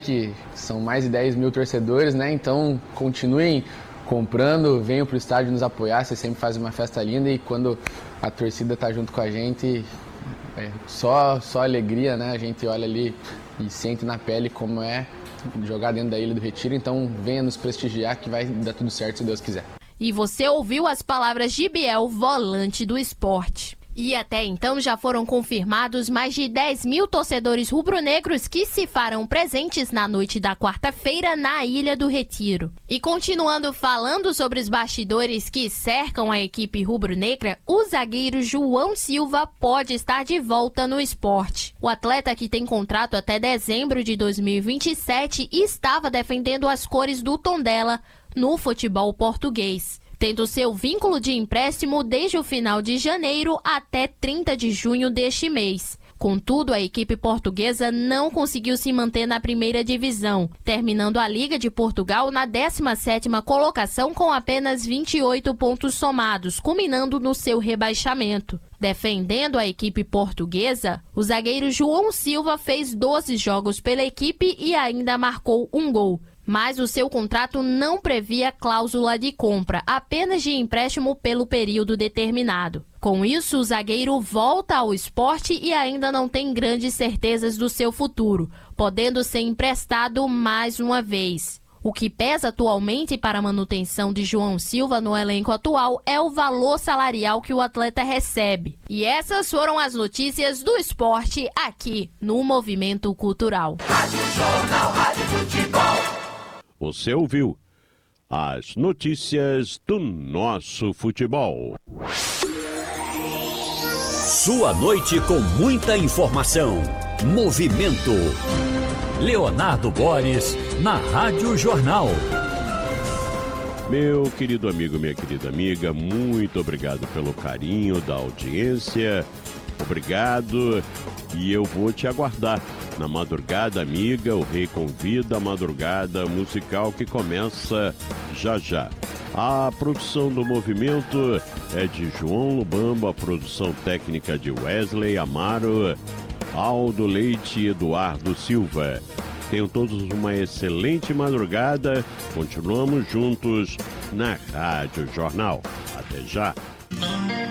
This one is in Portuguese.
que são mais de 10 mil torcedores, né? Então continuem comprando, venham para o estádio nos apoiar, você sempre faz uma festa linda e quando a torcida tá junto com a gente, só alegria, né? A gente olha ali e sente na pele como é jogar dentro da Ilha do Retiro, então venha nos prestigiar que vai dar tudo certo se Deus quiser. E você ouviu as palavras de Biel, volante do esporte. E até então já foram confirmados mais de 10 mil torcedores rubro-negros que se farão presentes na noite da quarta-feira na Ilha do Retiro. E continuando falando sobre os bastidores que cercam a equipe rubro-negra, o zagueiro João Silva pode estar de volta no esporte. O atleta, que tem contrato até dezembro de 2027, estava defendendo as cores do Tondela no futebol português, tendo seu vínculo de empréstimo desde o final de janeiro até 30 de junho deste mês. Contudo, a equipe portuguesa não conseguiu se manter na primeira divisão, terminando a Liga de Portugal na 17ª colocação com apenas 28 pontos somados, culminando no seu rebaixamento. Defendendo a equipe portuguesa, o zagueiro João Silva fez 12 jogos pela equipe e ainda marcou um gol. Mas o seu contrato não previa cláusula de compra, apenas de empréstimo pelo período determinado. Com isso, o zagueiro volta ao esporte e ainda não tem grandes certezas do seu futuro, podendo ser emprestado mais uma vez. O que pesa atualmente para a manutenção de João Silva no elenco atual é o valor salarial que o atleta recebe. E essas foram as notícias do esporte aqui no Movimento Cultural. Rádio Jornal, Rádio Futebol. Você ouviu as notícias do nosso futebol. Sua noite com muita informação. Movimento. Leonardo Boris, na Rádio Jornal. Meu querido amigo, minha querida amiga, muito obrigado pelo carinho da audiência. Obrigado. E eu vou te aguardar na madrugada amiga. O Rei convida, a madrugada musical que começa já já. A produção do Movimento é de João Lubambo, a produção técnica de Wesley Amaro, Aldo Leite e Eduardo Silva. Tenham todos uma excelente madrugada. Continuamos juntos na Rádio Jornal. Até já.